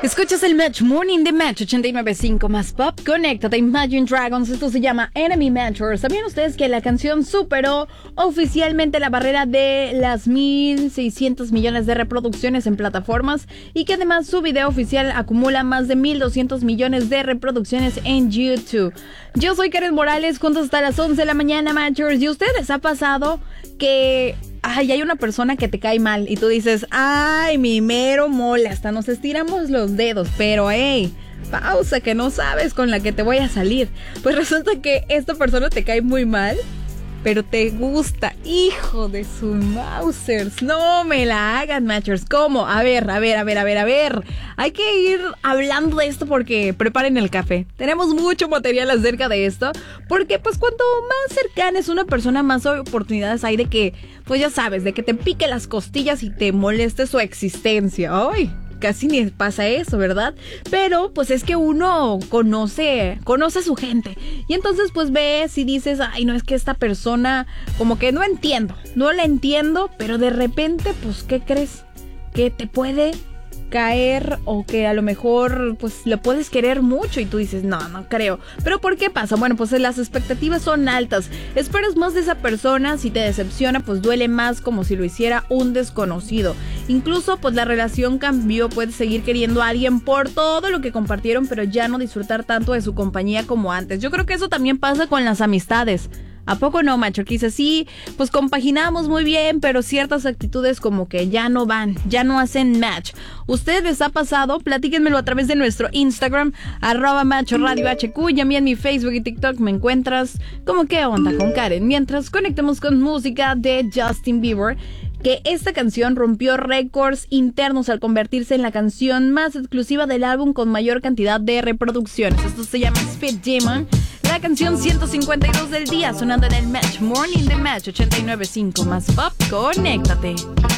Escuchas el Match Morning de Match 89.5 más pop. Conéctate, Imagine Dragons. Esto se llama Enemy Matchers. ¿Sabían ustedes que la canción superó oficialmente la barrera de las 1.600 millones de reproducciones en plataformas? Y que además su video oficial acumula más de 1.200 millones de reproducciones en YouTube. Yo soy Karen Morales, juntos hasta las 11 de la mañana, Matchers. ¿Y ustedes ha pasado que hay una persona que te cae mal y tú dices, ay, mi mero mole, hasta nos estiramos los dedos, pero pausa, que no sabes con la que te voy a salir? Pues resulta que esta persona te cae muy mal, pero te gusta, hijo de su Mausers. No me la hagan, Matchers. ¿Cómo? A ver. Hay que ir hablando de esto porque preparen el café. Tenemos mucho material acerca de esto, porque pues cuanto más cercana es una persona, más oportunidades hay de que, pues ya sabes, de que te pique las costillas y te moleste su existencia. ¡Ay! Casi ni pasa eso, ¿verdad? Pero pues es que uno conoce a su gente. Y entonces pues ves y dices, ay, no, es que esta persona como que no la entiendo, pero de repente, pues, ¿qué crees? Que te puede caer o que a lo mejor pues le puedes querer mucho y tú dices, no creo. ¿Pero por qué pasa? Bueno, pues las expectativas son altas. Esperas más de esa persona, si te decepciona pues duele más como si lo hiciera un desconocido. Incluso pues la relación cambió, puedes seguir queriendo a alguien por todo lo que compartieron, pero ya no disfrutar tanto de su compañía como antes. Yo creo que eso también pasa con las amistades. ¿A poco no, macho? Que dice, sí, pues compaginamos muy bien, pero ciertas actitudes como que ya no van, ya no hacen match. ¿Ustedes les ha pasado? Platíquenmelo a través de nuestro Instagram, @MatchRadioHQ, y a mí en mi Facebook y TikTok me encuentras como ¿Qué onda con Karen? Mientras conectemos con música de Justin Bieber, que esta canción rompió récords internos al convertirse en la canción más exclusiva del álbum con mayor cantidad de reproducciones. Esto se llama Speed Demon. La canción 152 del día sonando en el Match Morning de Match 89.5 más pop. Conéctate.